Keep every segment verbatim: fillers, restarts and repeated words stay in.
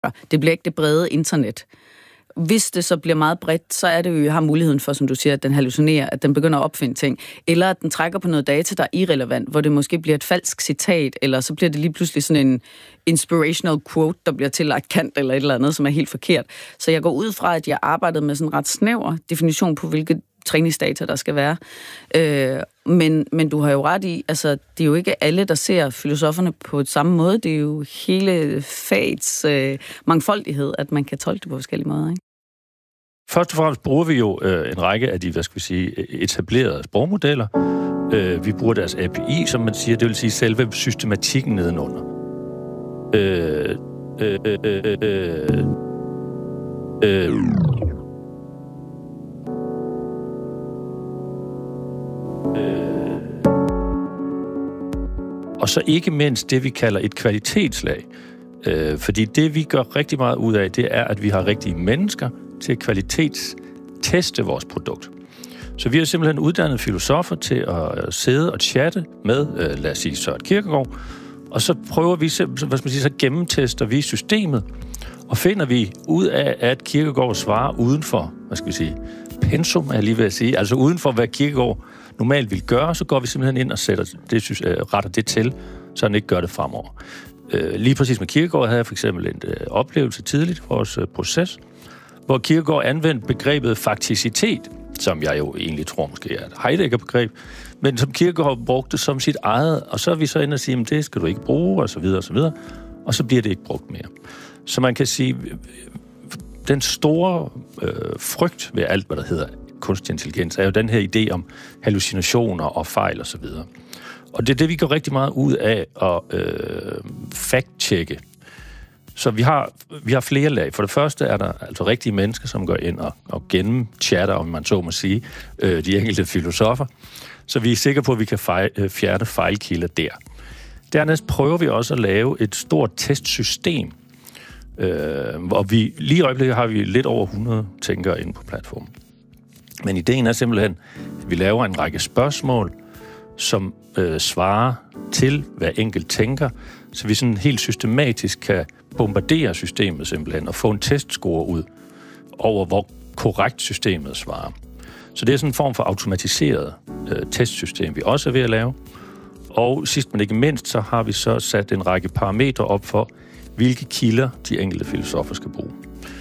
Det bliver ikke det brede internet. Hvis det så bliver meget bredt, så er det jo, at vi har muligheden for, som du siger, at den hallucinerer, at den begynder at opfinde ting, eller at den trækker på noget data, der er irrelevant, hvor det måske bliver et falsk citat, eller så bliver det lige pludselig sådan en inspirational quote, der bliver tillagt Kant eller et eller andet, som er helt forkert. Så jeg går ud fra, at jeg arbejdede med sådan en ret snæver definition på, hvilke træningsdata der skal være. Øh, men, men du har jo ret i, altså det er jo ikke alle, der ser filosoferne på samme måde. Det er jo hele fagets øh, mangfoldighed, at man kan tolke det på forskellige måder, ikke? Først og fremmest bruger vi jo øh, en række af de, hvad skal vi sige, etablerede sprogmodeller. Øh, vi bruger deres A P I, som man siger, det vil sige selve systematikken nedenunder. Øh, øh, øh, øh, øh, Og så ikke mindst det, vi kalder et kvalitetslag. Øh, fordi det, vi gør rigtig meget ud af, det er, at vi har rigtige mennesker til at kvalitetsteste vores produkt. Så vi har simpelthen uddannet filosofer til at sidde og chatte med, øh, lad os sige, Søren Kierkegaard, og så prøver vi, hvad skal man sige, så gennemtester vi systemet, og finder vi ud af, at Kierkegaard svarer uden for, hvad skal vi sige, pensum, er jeg lige ved at sige, altså uden for, hvad Kierkegaard normalt vil gøre, så går vi simpelthen ind og sætter det, synes, øh, retter det til, så han ikke gør det fremover. Øh, lige præcis med Kierkegaard havde jeg for eksempel en øh, oplevelse tidligt i vores øh, proces, hvor Kierkegaard anvendte begrebet fakticitet, som jeg jo egentlig tror måske er et Heidegger-begreb, men som Kierkegaard brugte som sit eget, og så er vi så inde og sige, at det skal du ikke bruge, og så videre, og så videre, og så bliver det ikke brugt mere. Så man kan sige, den store øh, frygt ved alt, hvad der hedder kunstig intelligens, er jo den her idé om hallucinationer og fejl og så videre. Og det er det, vi går rigtig meget ud af at øh, fact-checke. Så vi har, vi har flere lag. For det første er der altså rigtige mennesker, som går ind og, og gennemchatter, om man så må sige, øh, de enkelte filosofer. Så vi er sikre på, at vi kan fejl, øh, fjerne fejlkilder der. Dernæst prøver vi også at lave et stort testsystem, øh, hvor vi lige i øjeblikket har vi lidt over hundrede tænkere inde på platformen. Men ideen er simpelthen, at vi laver en række spørgsmål, som øh, svarer til hver enkelt tænker, så vi sådan helt systematisk kan bombardere systemet simpelthen og få en testscore ud over, hvor korrekt systemet svarer. Så det er sådan en form for automatiseret øh, testsystem, vi også er ved at lave. Og sidst men ikke mindst, så har vi så sat en række parametre op for, hvilke kilder de enkelte filosofer skal bruge.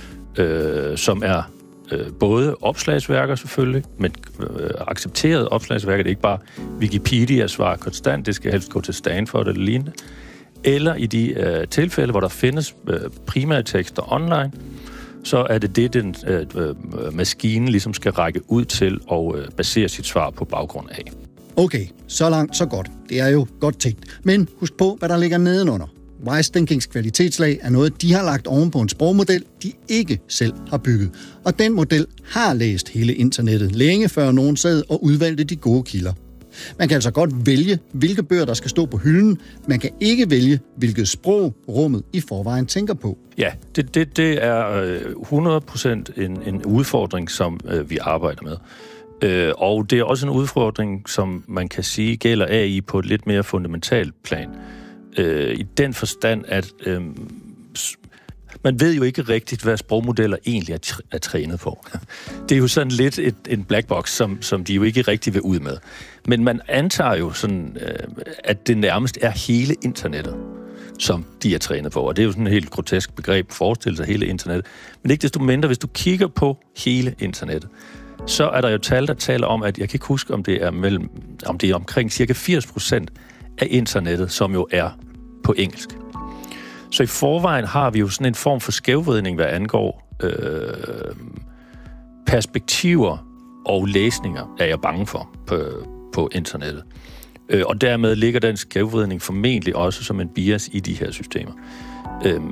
Øh, som er øh, både opslagsværker selvfølgelig, men øh, accepterede opslagsværker. Det er ikke bare Wikipedia svarer konstant, det skal helst gå til Stanford eller lignende. Eller i de øh, tilfælde, hvor der findes øh, primære tekster online, så er det det, den øh, øh, maskinen ligesom skal række ud til og øh, basere sit svar på baggrund af. Okay, så langt, så godt. Det er jo godt tænkt. Men husk på, hvad der ligger nedenunder. Wise Thinkings kvalitetslag er noget, de har lagt oven på en sprogmodel, de ikke selv har bygget. Og den model har læst hele internettet længe før nogen sad og udvalgte de gode kilder. Man kan altså godt vælge, hvilke bøger, der skal stå på hylden. Man kan ikke vælge, hvilket sprog rummet i forvejen tænker på. Ja, det, det, det er hundrede procent en, en udfordring, som øh, vi arbejder med. Øh, og det er også en udfordring, som man kan sige gælder A I på et lidt mere fundamentalt plan. Øh, I den forstand, at øh, man ved jo ikke rigtigt, hvad sprogmodeller egentlig er, tr- er trænet på. Det er jo sådan lidt et, en black box, som, som de jo ikke rigtig vil ud med. Men man antager jo sådan, øh, at det nærmest er hele internettet, som de er trænet på. Og det er jo sådan et helt grotesk begreb at forestille sig hele internettet. Men ikke desto mindre, hvis du kigger på hele internettet, så er der jo tal, der taler om, at jeg kan ikke huske, om det er, mellem, om det er omkring cirka firs procent af internettet, som jo er på engelsk. Så i forvejen har vi jo sådan en form for skævvridning, hvad angår øh, perspektiver og læsninger, er jeg bange for på, på internettet. Øh, og dermed ligger den skævvridning formentlig også som en bias i de her systemer. Øh,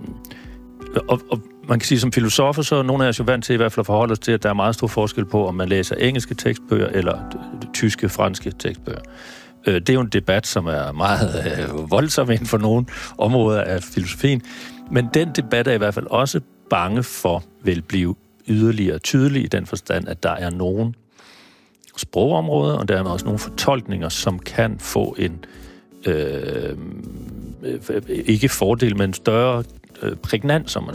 og, og man kan sige, som filosofer, så er nogle af os jo vant til i hvert fald at forholde os til, at der er meget stor forskel på, om man læser engelske tekstbøger eller tyske, franske tekstbøger. Det er jo en debat, som er meget øh, voldsom inden for nogle områder af filosofien, men den debat er i hvert fald også bange for, vil blive yderligere tydelig i den forstand, at der er nogle sprogområder, og der er også nogle fortolkninger, som kan få en, øh, ikke fordel, men større øh, prægnant, som man